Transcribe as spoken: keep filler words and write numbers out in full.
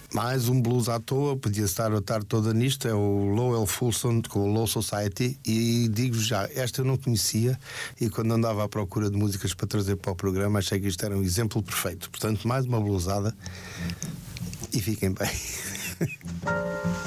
Mais um blues à toa, podia estar a tarde toda nisto, é o Lowell Fulson com o Low Society, e digo já, esta eu não conhecia, e quando andava à procura de músicas para trazer para o programa achei que isto era um exemplo perfeito. Portanto, mais uma bluesada, e fiquem bem.